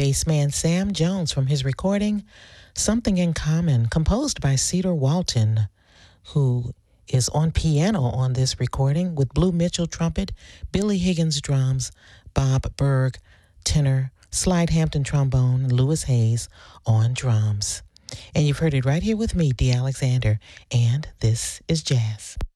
bassman Sam Jones from his recording Something in Common, composed by Cedar Walton, who is on piano on this recording, with Blue Mitchell trumpet, Billy Higgins drums, Bob Berg tenor, Slide Hampton trombone, and Lewis Hayes on drums. And you've heard it right here with me, Dee Alexander, and this is Jazz.